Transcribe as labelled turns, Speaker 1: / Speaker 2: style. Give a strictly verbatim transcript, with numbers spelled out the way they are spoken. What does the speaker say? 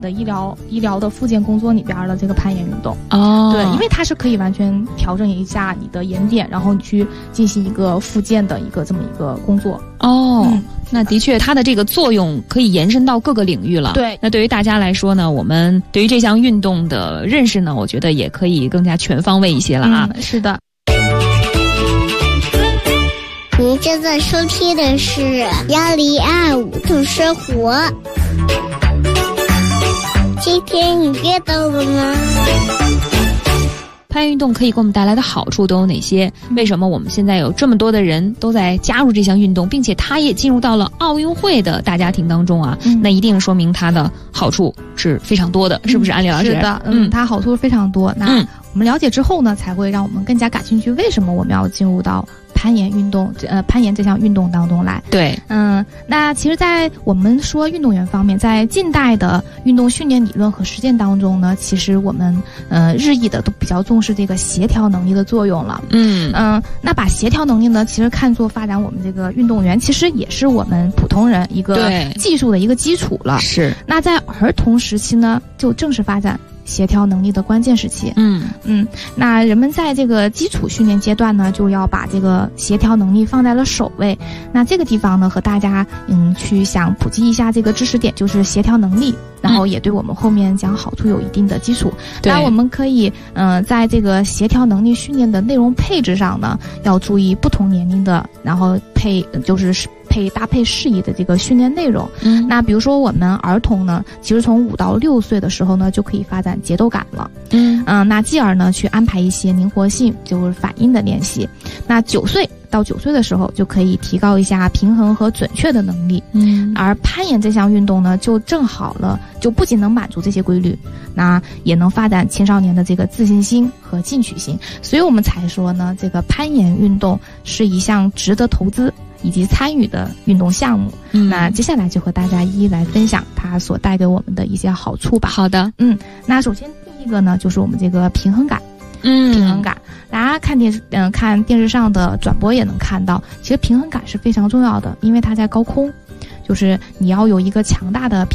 Speaker 1: 的医疗医疗的复健工作里边的这个攀岩运动
Speaker 2: 哦，
Speaker 1: 对，因为它是可以完全调整一下你的岩点，然后你去进行一个复健的一个这么一个工作
Speaker 2: 哦。
Speaker 1: 嗯，
Speaker 2: 那的确，它的这个作用可以延伸到各个领域了。
Speaker 1: 对，
Speaker 2: 那对于大家来说呢，我们对于这项运动的认识呢，我觉得也可以更加全方位一些了啊。
Speaker 1: 嗯、是的。
Speaker 3: 您正在收听的是幺零二五度生活。今天你运动了吗？
Speaker 2: 攀岩运动可以给我们带来的好处都有哪些？为什么我们现在有这么多的人都在加入这项运动，并且它也进入到了奥运会的大家庭当中啊？嗯、那一定说明它的好处是非常多的，是不是，安利老师？
Speaker 1: 是的，嗯，它好处非常多。那我们了解之后呢，才会让我们更加感兴趣。为什么我们要进入到攀岩运动，呃，攀岩这项运动当中来？
Speaker 2: 对，
Speaker 1: 嗯，那其实，在我们说运动员方面，在近代的运动训练理论和实践当中呢，其实我们呃日益的都比较重视这个协调能力的作用了。嗯嗯，那把协调能力呢，其实看作发展我们这个运动员，其实也是我们普通人一个技术的一个基础了。
Speaker 2: 是。
Speaker 1: 那在儿童时期呢，就正是发展协调能力的关键时期。
Speaker 2: 嗯
Speaker 1: 嗯，那人们在这个基础训练阶段呢，就要把这个协调能力放在了首位。那这个地方呢，和大家嗯去想普及一下这个知识点，就是协调能力，然后也对我们后面讲好处有一定的基础。那我们可以嗯、呃，在这个协调能力训练的内容配置上呢，要注意不同年龄的，然后配就是配搭配适宜的这个训练内容。嗯，那比如说我们儿童呢，其实从五到六岁的时候呢，就可以发展节奏感了。嗯嗯、呃，那继而呢，去安排一些灵活性，就是反应的练习。那九岁到九岁的时候，就可以提高一下平衡和准确的能力。嗯，而攀岩这项运动呢，就正好了，就不仅能满足这些规律，那也能发展青少年的这个自信心和进取心。所以我们才说呢，这个攀岩运动是一项值得投资以及参与的运动项目。嗯，那接下来就和大家一一来分享它所带给我们的一些好处吧。
Speaker 2: 好的，
Speaker 1: 嗯，那首先第一个呢，就是我们这个平衡感。
Speaker 2: 嗯，
Speaker 1: 平衡感，大家看电视，嗯、呃，看电视上的转播也能看到，其实平衡感是非常重要的，因为它在高空，就是你要有一个强大的